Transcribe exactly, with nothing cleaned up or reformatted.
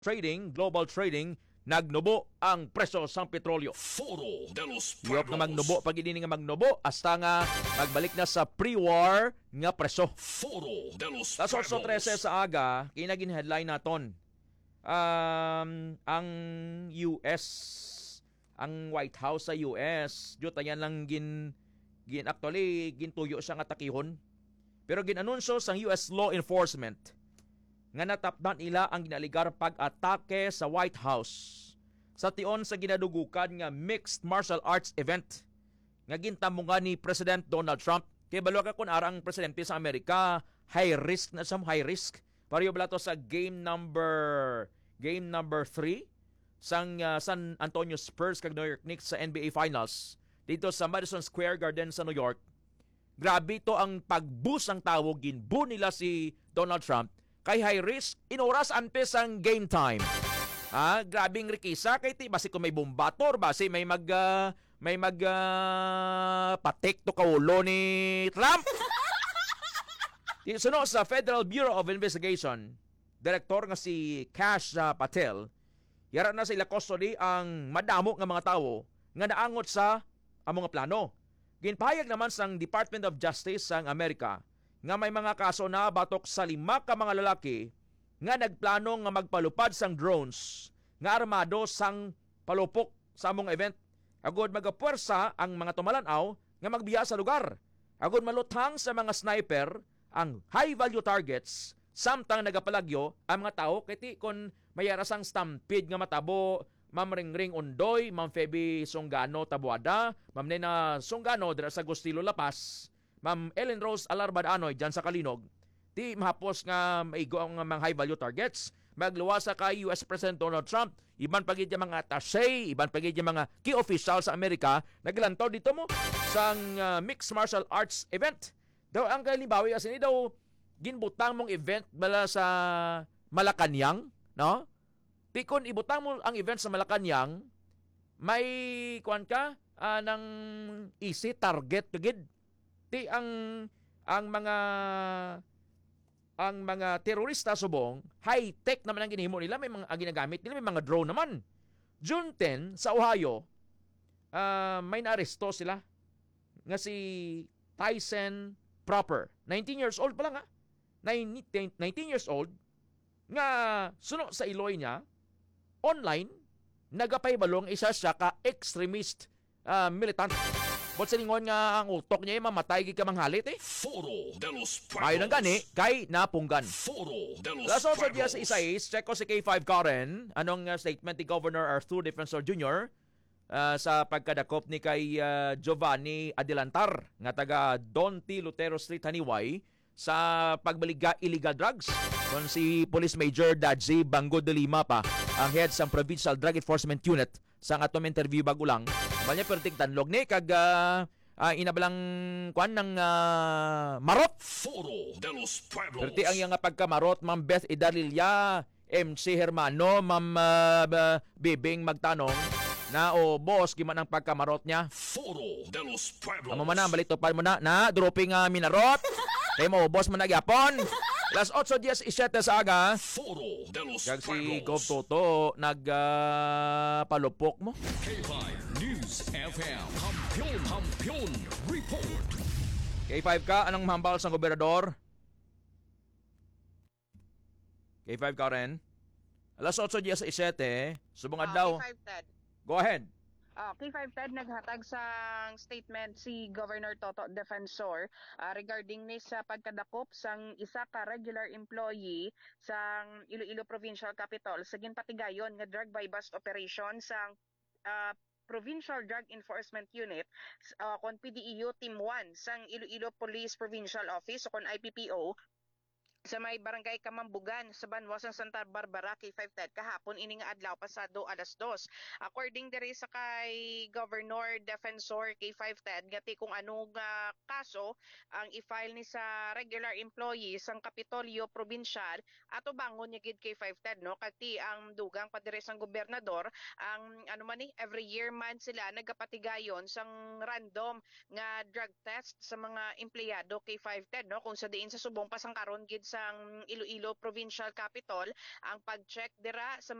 trading, global trading, nagnubo ang presyo sang petrolyo. Foro de los Yup nga Pueblos. magnubo, pag hindi nga magnubo, hasta nga magbalik na sa pre-war nga presyo. Foro de los Sa Sorso Pueblos. thirteen sa aga, kinagin headline naton. Um, ang U S, ang White House sa U S, jud ayan lang gin gin actually gintuyo siya nga takihon. Pero ginanunsyo sang U S law enforcement nga natapdan ila ang ginaligar pag-atake sa White House sa tion sa ginadugukan nga mixed martial arts event nga gintamungan ni President Donald Trump. Kay balo ka kun arang presidente sa Amerika, high risk na some high risk. Pareho bala to sa game number game number three sang uh, San Antonio Spurs kag New York Knicks sa N B A Finals dito sa Madison Square Garden sa New York. Grabe to ang pagbus ang tao, ginbu nila si Donald Trump kay high risk inoras antes ang game time. Ah, grabing rikisa kay ti basi kung may bombator, basi may mag uh, may mag uh, patik to kaulo ni Trump. Suno sa Federal Bureau of Investigation, direktor nga si Kash uh, Patel, yara na sila custody ang madamo nga mga tao nga naangot sa among nga plano. Ginpahayag naman sang Department of Justice sang Amerika nga may mga kaso na batok sa lima ka mga lalaki nga nagplano nga magpalupad sang drones nga armado sang palupok sa among event. Agod magapuwersa ang mga tumalanaw nga magbiya sa lugar. Agod malutang sa mga sniper ang high-value targets samtang nagapalagyo ang mga tao kiti kon mayara sang stampede nga matabo. Ma'am Ringring Undoy, Ma'am Feby Songano Tabuada, Ma'am Nena Songano dira sa Gustilo Lapas, Ma'am Ellen Rose Alarbad Anoy dyan sa Kalinog. Di mahapos nga maigo ang mga high-value targets. Magluwasa kay U S President Donald Trump, iban pagid yung mga attaché, iban pagid yung mga key officials sa Amerika, naglantaw dito mo sang uh, mixed martial arts event. Daw ang kalimbawi kasi ni daw ginbutang mong event bala sa Malacanang, no? Tikon ibutang mo ang event sa Malacanang, may kuan ka uh, ng easy target kagid. Ti ang ang mga ang mga terorista subong, high-tech naman ang ginihimo nila, may mga ang ginagamit nila, may mga drone naman. June tenth sa Ohio, uh, may naaresto sila nga si Tyson Proper. nineteen years old pa lang ha. nineteen years old nga suno sa iloy niya online nagapaybalong isa siya ka extremist uh, militant. But siningon nga ang utok niya mamatay gid ka manghalit eh. Foro de los Pueblos. Mayo nang gani kay napunggan. Foro de los Las also diya Pueblos. sa Isais, check ko si K five Karen. Anong uh, statement ni Governor Arthur Defensor Junior Uh, sa pagkadakop ni kay uh, Giovanni Adelantar nga taga Don T. Lutero Street, Haniway sa pagbaliga illegal drugs. Kung si Police Major Dadzi Bango de Lima pa ang head sa Provincial Drug Enforcement Unit sa atong interview bago lang. Banya perting tanlog ni kag uh, uh, inabalang kwan ng uh, marot. Foro de los Pueblos. Perti ang iyang pagkamarot, Ma'am Beth Idalilia, M C Hermano, Ma'am uh, Bibing magtanong na o oh, boss giman ang pagkamarot niya. Foro de los Pueblos. Amo man na balik tupad mo na na dropping uh, minarot. Kay mo boss man nagyapon. Las eight diez y siete sa aga. Foro de los Kag si Pueblos. Gov Toto nag uh, palupok mo. K five News F M. Kampiyon, kampiyon, report. K five ka anong mahambal sa gobernador? K five ka rin. Alas eight diez y siete, subong Ah, adlaw. K five Ted. Go ahead. Ah, K five Ted naghatag sa statement si Governor Toto Defensor ah, regarding ni sa pagkadakop sang isa ka regular employee sang Iloilo Provincial Capital sa ginpatigayon nga drug buy bust operation sang ah, Provincial Drug Enforcement Unit uh, kon P D E U Team one sang Iloilo Police Provincial Office o kon I P P O sa may barangay Kamambugan sa Banwas ng Santa Barbara. K five Ted kahapon ini nga adlaw pasado alas dos. According diri sa kay Governor Defensor K five Ted gati kung anong uh, kaso ang i-file ni sa regular employees sang Kapitolyo Provincial ato bangon niya gid K five Ted no kati ang dugang pa diri sang gobernador ang ano man ni every year man sila nagapatigayon sang random nga drug test sa mga empleyado K five Ted no kung sa diin sa subong pasang karon gid sang Iloilo Provincial Capital ang pag-check dira sa